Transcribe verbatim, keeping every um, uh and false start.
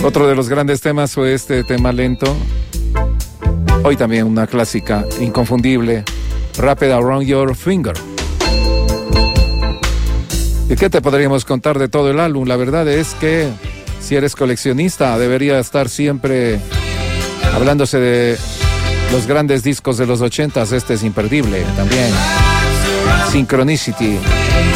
Otro de los grandes temas fue este tema lento. Hoy también una clásica inconfundible, Wrap It Around Your Finger. ¿Y qué te podríamos contar de todo el álbum? La verdad es que si eres coleccionista debería estar siempre hablándose de los grandes discos de los ochentas. Este es imperdible también. Synchronicity.